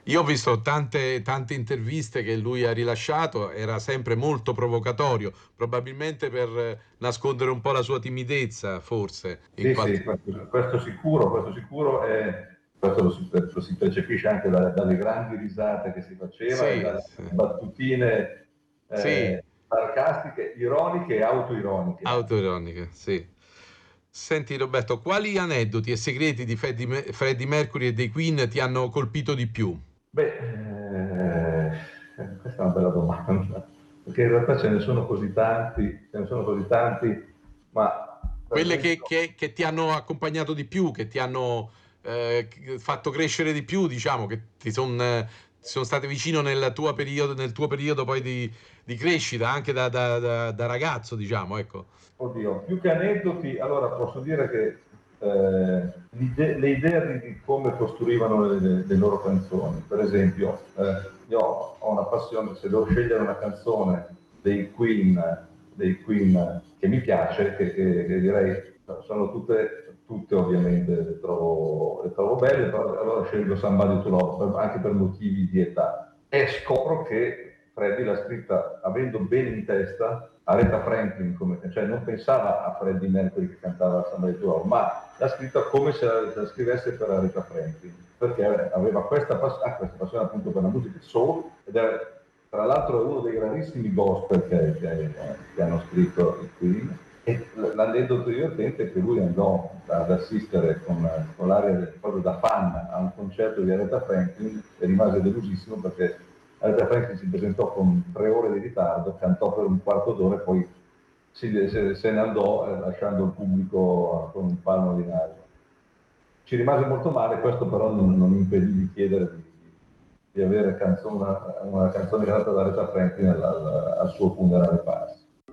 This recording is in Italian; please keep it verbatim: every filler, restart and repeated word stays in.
Io ho visto tante, tante interviste che lui ha rilasciato, era sempre molto provocatorio, probabilmente per eh, nascondere un po' la sua timidezza, forse, in Sì, sì, qualche... questo, questo sicuro, questo sicuro è, questo lo si, lo si percepisce anche da- dalle grandi risate che si faceva e Sì, dalle sì, battutine sì, eh, sarcastiche, ironiche e autoironiche anche. autoironica, sì. Senti Roberto, quali aneddoti e segreti di Freddie, Me- Freddie Mercury e dei Queen ti hanno colpito di più? Beh, eh, questa è una bella domanda, perché in realtà ce ne sono così tanti, ce ne sono così tanti, ma per Quelle che, esempio, che- che ti hanno accompagnato di più, che ti hanno eh, fatto crescere di più, diciamo, che ti son, sono state vicino nel tuo periodo, nel tuo periodo poi di, di crescita, anche da, da- da- da ragazzo, diciamo, ecco. oddio, più che aneddoti, allora posso dire che eh, l'ide- le idee di come costruivano le, le- le loro canzoni, per esempio, eh, io ho una passione, se devo scegliere una canzone dei Queen, dei Queen che mi piace, che, che- che direi sono tutte, tutte ovviamente le trovo, le trovo belle, però allora scelgo Somebody to Love, per- anche per motivi di età. E scopro che Freddie l'ha scritta avendo bene in testa Aretha Franklin, come, cioè non pensava a Freddie Mercury che cantava Somebody to Love, ma l'ha scritta come se la, se la scrivesse per Aretha Franklin, perché aveva questa, pass- ah, questa passione appunto per la musica soul, ed è tra l'altro è uno dei rarissimi gospel che, che, che hanno scritto i Queen. E l'aneddoto divertente è che lui andò ad assistere con, con l'aria proprio da fan a un concerto di Aretha Franklin e rimase delusissimo perché Aretha Franklin si presentò con tre ore di ritardo, cantò per un quarto d'ora e poi si, se, se ne andò eh, lasciando il pubblico con un palmo di naso. Ci rimase molto male, questo però non, non impedì di chiedere di, di avere canzone, una canzone cantata da Aretha Franklin al, al, al suo funerale